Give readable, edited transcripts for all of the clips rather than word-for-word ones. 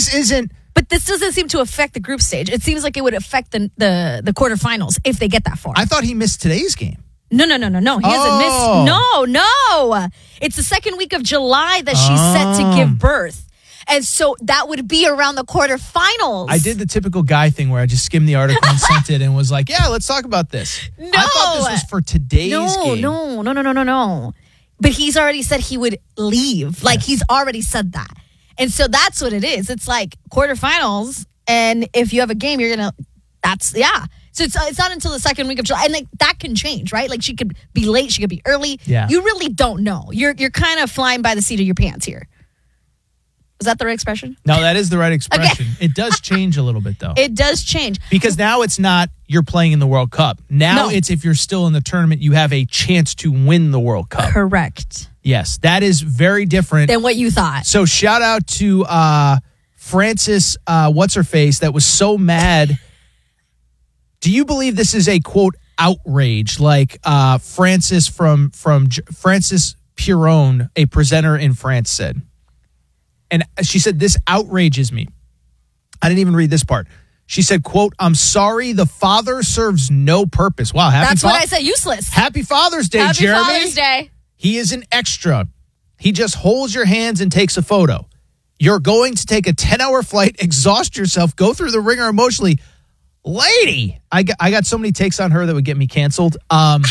This isn't. But this doesn't seem to affect the group stage. It seems like it would affect the quarterfinals if they get that far. I thought he missed today's game. No. He hasn't missed. No. It's the second week of July that she's set to give birth. And so that would be around the quarterfinals. I did the typical guy thing where I just skimmed the article and sent it and was like, yeah, let's talk about this. No. I thought this was for today's game. No. But he's already said he would leave. Like, he's already said that. And so that's what it is. It's like quarterfinals, and if you have a game, you're going to, So it's not until the second week of July. And like that can change, right? Like she could be late, she could be early. Yeah. You really don't know. You're kind of flying by the seat of your pants here. Was that the right expression? No, that is the right expression. Okay. It does change a little bit, though. It does change. Because now it's not you're playing in the World Cup. Now it's if you're still in the tournament, you have a chance to win the World Cup. Correct. Yes, that is very different than what you thought. So shout out to Frances, what's-her-face, that was so mad. Do you believe this is a, quote, outrage? Like Frances from Frances Piron, a presenter in France, said. And she said, this outrages me. I didn't even read this part. She said, quote, I'm sorry, the father serves no purpose. Wow. That's what I said, useless. Happy Father's Day, Jeremy. Happy Father's Day. He is an extra. He just holds your hands and takes a photo. You're going to take a 10-hour flight, exhaust yourself, go through the ringer emotionally. Lady, I got so many takes on her that would get me canceled. And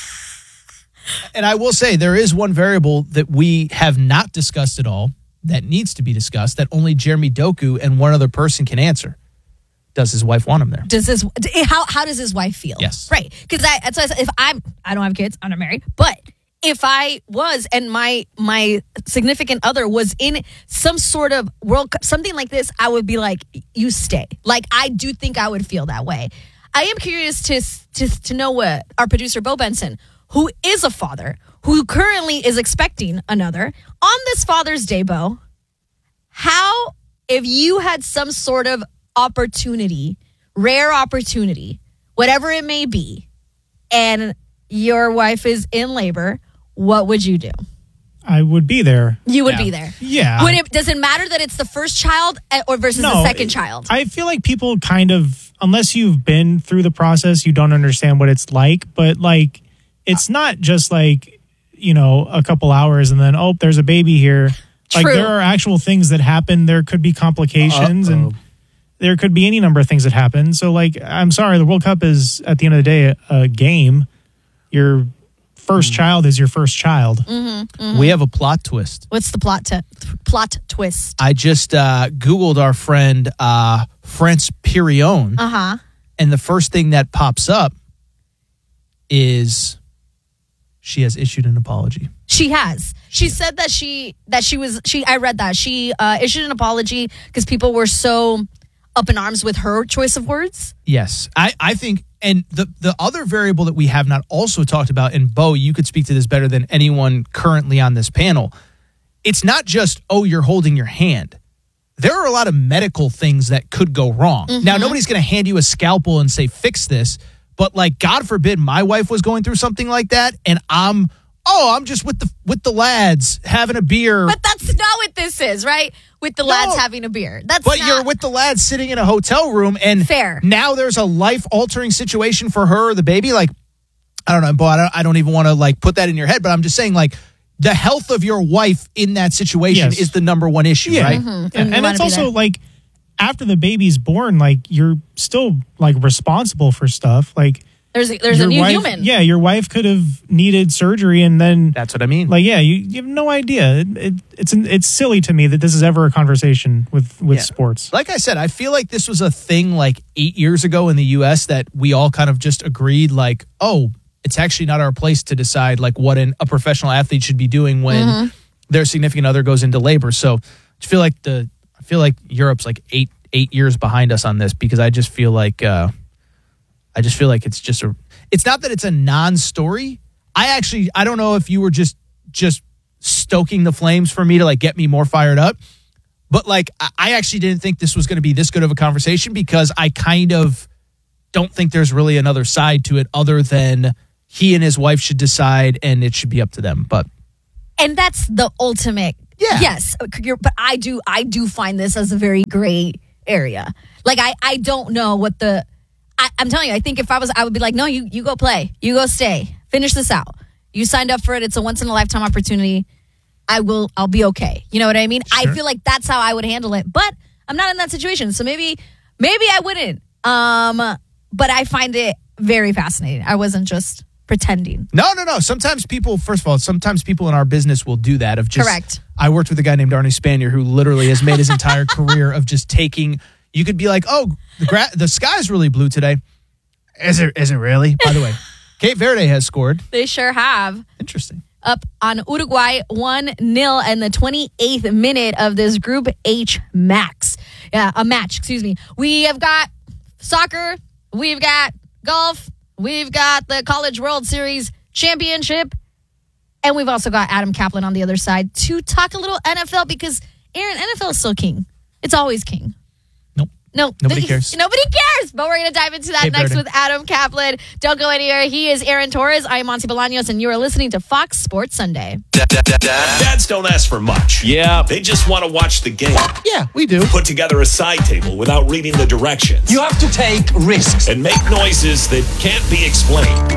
I will say there is one variable that we have not discussed at all that needs to be discussed that only Jeremy Doku and one other person can answer. Does his wife want him there? How does his wife feel? Yes. Right. Because that's why I said, if I don't have kids, I'm not married, but if I was and my significant other was in some sort of World Cup, something like this, I would be like, you stay. Like, I do think I would feel that way. I am curious to know what our producer, Bo Benson, who is a father, who currently is expecting another, on this Father's Day, Bo, how, if you had some sort of opportunity, rare opportunity, whatever it may be, and your wife is in labor, what would you do? I would be there. You would be there. Yeah. Does it matter that it's the first child or versus the second child? I feel like people kind of, unless you've been through the process, you don't understand what it's like. But like, it's not just like, a couple hours and then, there's a baby here. True. Like, there are actual things that happen. There could be complications and there could be any number of things that happen. So like, I'm sorry, the World Cup is at the end of the day a game. Your first child is your first child. Mm-hmm, mm-hmm. We have a plot twist. What's the plot twist? I just Googled our friend France Pirion. Uh-huh. And the first thing that pops up is she has issued an apology. She has. She said that I read that. She issued an apology because people were so up in arms with her choice of words. Yes. I think, and the other variable that we have not also talked about, and Bo, you could speak to this better than anyone currently on this panel. It's not just, you're holding your hand. There are a lot of medical things that could go wrong. Mm-hmm. Now, nobody's going to hand you a scalpel and say, fix this. But like, God forbid my wife was going through something like that, and I'm just with the lads having a beer. But that's not what this is, right? With the lads having a beer. You're with the lads sitting in a hotel room, and fair. Now there's a life-altering situation for her or the baby. Like, I don't know, Bo, I don't even want to like put that in your head, but I'm just saying, like, the health of your wife in that situation is the number one issue, right? Mm-hmm. And it's also like, after the baby's born, like, you're still like responsible for stuff. Like, there's a new human. Yeah, your wife could have needed surgery, and then that's what I mean. Like, yeah, you have no idea. It's silly to me that this is ever a conversation with sports. Like I said, I feel like this was a thing like 8 years ago in the U.S. that we all kind of just agreed, like, it's actually not our place to decide like what a professional athlete should be doing when their significant other goes into labor. So I feel like Europe's like eight years behind us on this, because I just feel like it's just it's not that it's a non-story. I don't know if you were just stoking the flames for me to like get me more fired up, but like, I actually didn't think this was going to be this good of a conversation, because I kind of don't think there's really another side to it other than he and his wife should decide and it should be up to them. And that's the ultimate Yeah. Yes, but I do find this as a very gray area. Like I don't know what I'm telling you, I think if I would be like, no, you go play. You go stay. Finish this out. You signed up for it. It's a once in a lifetime opportunity. I'll be okay. You know what I mean? Sure. I feel like that's how I would handle it. But I'm not in that situation. So maybe I wouldn't. But I find it very fascinating. I wasn't just pretending. No. Sometimes people in our business will do that of just. Correct. I worked with a guy named Arnie Spanier who literally has made his entire career of just taking. You could be like, oh, the sky's really blue today. Is it really? By the way, Cape Verde has scored. They sure have. Interesting. Up on Uruguay 1-0 in the 28th minute of this Group H match. We have got soccer, we've got golf, we've got the College World Series Championship, and we've also got Adam Kaplan on the other side to talk a little NFL because, Aaron, NFL is still king. It's always king. No, nobody cares. Nobody cares. But we're going to dive into that next with Adam Kaplan. Don't go anywhere. He is Aaron Torres. I am Monty Bolaños, and you are listening to Fox Sports Sunday. Dads don't ask for much. Yeah. They just want to watch the game. Yeah, we do. Put together a side table without reading the directions. You have to take risks. And make noises that can't be explained.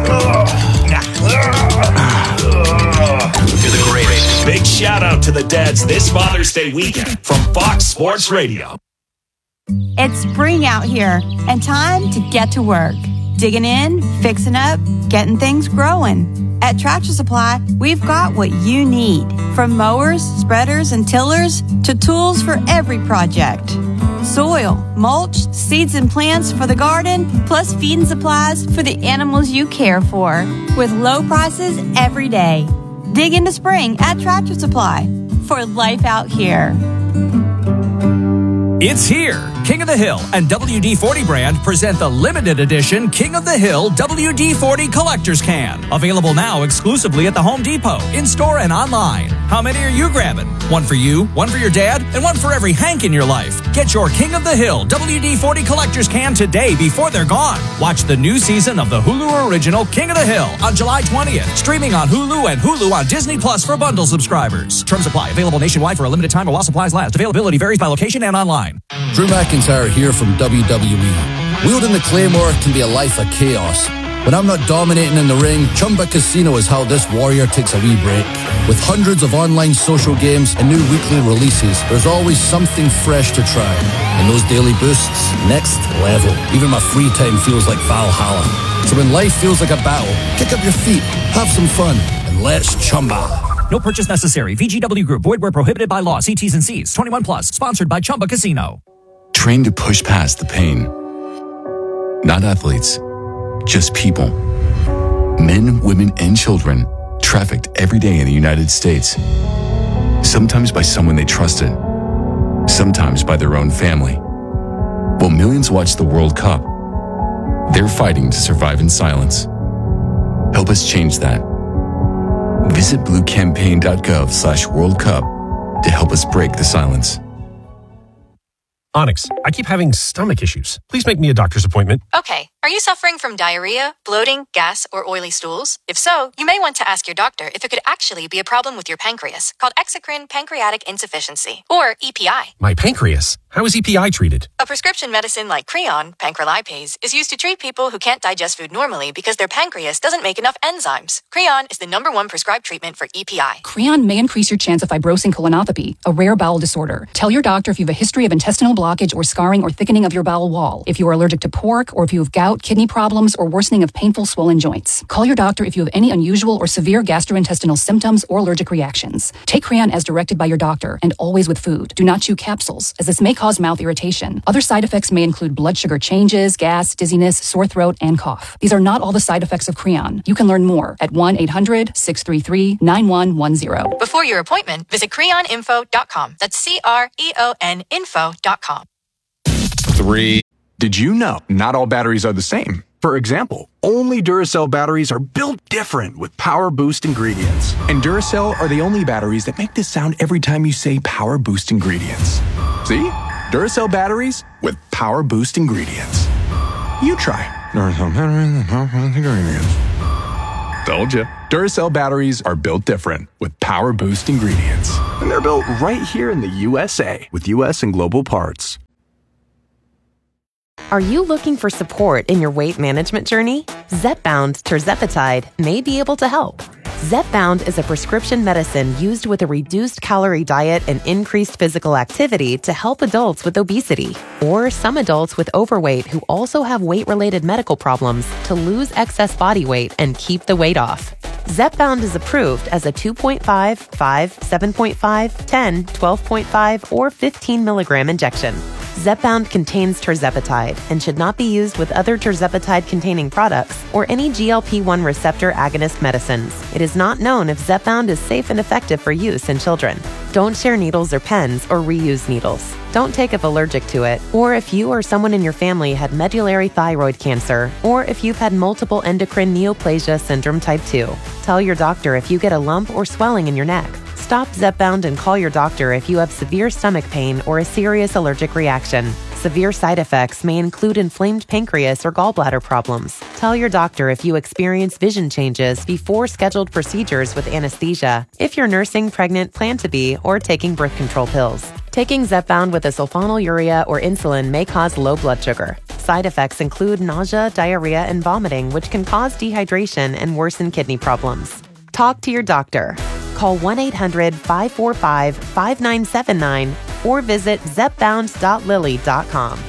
You're the greatest. Big shout out to the dads this Father's Day weekend from Fox Sports Radio. It's spring out here and time to get to work. Digging in, fixing up, getting things growing. At Tractor Supply, we've got what you need. From mowers, spreaders, and tillers to tools for every project. Soil, mulch, seeds and plants for the garden, plus feed and supplies for the animals you care for. With low prices every day. Dig into spring at Tractor Supply for life out here. It's here. King of the Hill and WD-40 brand present the limited edition King of the Hill WD-40 Collector's Can. Available now exclusively at the Home Depot, in-store and online. How many are you grabbing? One for you, one for your dad, and one for every Hank in your life. Get your King of the Hill WD-40 Collector's Can today before they're gone. Watch the new season of the Hulu original King of the Hill on July 20th. Streaming on Hulu and Hulu on Disney Plus for bundle subscribers. Terms apply. Available nationwide for a limited time or while supplies last. Availability varies by location and online. Drew McIntyre here from WWE. Wielding the Claymore can be a life of chaos. When I'm not dominating in the ring, Chumba Casino is how this warrior takes a wee break. With hundreds of online social games and new weekly releases, there's always something fresh to try. And those daily boosts, next level. Even my free time feels like Valhalla. So when life feels like a battle, kick up your feet, have some fun, and let's Chumba. No purchase necessary. VGW Group. Void where prohibited by law. See T's and C's. 21 plus. Sponsored by Chumba Casino. Trained to push past the pain. Not athletes, just people. Men, women, and children trafficked every day in the United States. Sometimes by someone they trusted. Sometimes by their own family. While millions watch the World Cup, they're fighting to survive in silence. Help us change that. Visit bluecampaign.gov/World Cup to help us break the silence. Onyx, I keep having stomach issues. Please make me a doctor's appointment. Okay. Are you suffering from diarrhea, bloating, gas, or oily stools? If so, you may want to ask your doctor if it could actually be a problem with your pancreas, called exocrine pancreatic insufficiency, or EPI. My pancreas? How is EPI treated? A prescription medicine like Creon, pancrelipase, is used to treat people who can't digest food normally because their pancreas doesn't make enough enzymes. Creon is the #1 prescribed treatment for EPI. Creon may increase your chance of fibrosing colonopathy, a rare bowel disorder. Tell your doctor if you have a history of intestinal blockage or scarring or thickening of your bowel wall, if you are allergic to pork, or if you have gout, kidney problems, or worsening of painful swollen joints. Call your doctor if you have any unusual or severe gastrointestinal symptoms or allergic reactions. Take Creon as directed by your doctor and always with food. Do not chew capsules, as this may cause mouth irritation. Other side effects may include blood sugar changes, gas, dizziness, sore throat, and cough. These are not all the side effects of Creon. You can learn more at 1-800-633-9110. Before your appointment, visit creoninfo.com. That's CREON info.com. 3. Did you know not all batteries are the same? For example, only Duracell batteries are built different with Power Boost ingredients. And Duracell are the only batteries that make this sound every time you say Power Boost ingredients. See? Duracell batteries with Power Boost ingredients. You try. Duracell batteries with Power Boost ingredients. Told ya. Duracell batteries are built different with Power Boost ingredients. And they're built right here in the USA with US and global parts. Are you looking for support in your weight management journey? Zepbound tirzepatide may be able to help. Zepbound is a prescription medicine used with a reduced calorie diet and increased physical activity to help adults with obesity or some adults with overweight who also have weight-related medical problems to lose excess body weight and keep the weight off. Zepbound is approved as a 2.5, 5, 7.5, 10, 12.5, or 15 milligram injection. Zepbound contains tirzepatide and should not be used with other tirzepatide-containing products or any GLP-1 receptor agonist medicines. It is not known if Zepbound is safe and effective for use in children. Don't share needles or pens or reuse needles. Don't take if allergic to it, or if you or someone in your family had medullary thyroid cancer, or if you've had multiple endocrine neoplasia syndrome type 2. Tell your doctor if you get a lump or swelling in your neck. Stop Zepbound and call your doctor if you have severe stomach pain or a serious allergic reaction. Severe side effects may include inflamed pancreas or gallbladder problems. Tell your doctor if you experience vision changes before scheduled procedures with anesthesia, if you're nursing, pregnant, plan to be, or taking birth control pills. Taking Zepbound with a sulfonylurea or insulin may cause low blood sugar. Side effects include nausea, diarrhea, and vomiting, which can cause dehydration and worsen kidney problems. Talk to your doctor. Call 1-800-545-5979 or visit zepbound.lilly.com.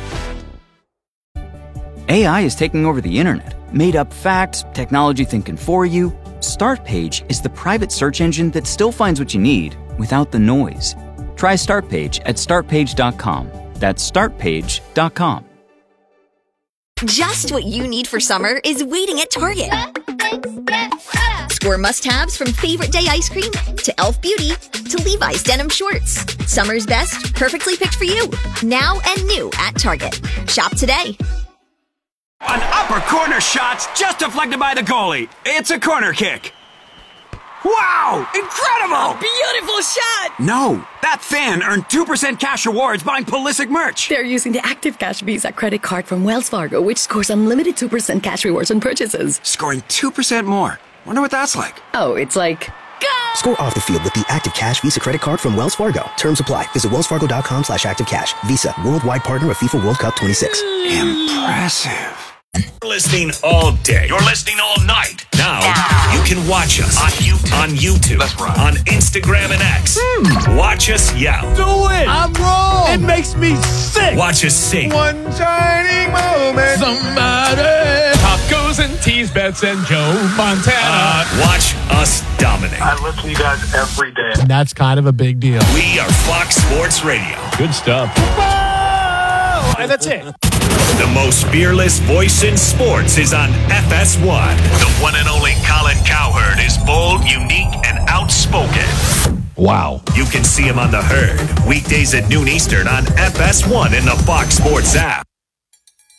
AI is taking over the internet. Made up facts, technology thinking for you. Startpage is the private search engine that still finds what you need without the noise. Try Startpage at startpage.com. That's startpage.com. Just what you need for summer is waiting at Target. Score must-haves from Favorite Day ice cream to Elf Beauty to Levi's denim shorts. Summer's best, perfectly picked for you. Now and new at Target. Shop today. An upper corner shot's just deflected by the goalie. It's a corner kick. Wow! Incredible! A beautiful shot! No, that fan earned 2% cash rewards buying Pulisic merch. They're using the Active Cash Visa credit card from Wells Fargo, which scores unlimited 2% cash rewards on purchases. Scoring 2% more. Wonder what that's like. Oh, it's like... Go! Score off the field with the Active Cash Visa credit card from Wells Fargo. Terms apply. Visit wellsfargo.com/activecash. Visa, worldwide partner of FIFA World Cup 26. Impressive. You're listening all day. You're listening all night. Now you can watch us on YouTube, That's right. on Instagram and X. Watch us yell. Do it! I'm wrong! It makes me sick! Watch us sing. One shining moment. Somebody! Tacos and teas, Bets and Joe Montana. Watch us dominate. I listen to you guys every day. And that's kind of a big deal. We are Fox Sports Radio. Good stuff. Whoa! And that's it. The most fearless voice in sports is on FS1. The one and only Colin Cowherd is bold, unique, and outspoken. Wow. You can see him on The Herd, weekdays at noon Eastern on FS1 in the Fox Sports app.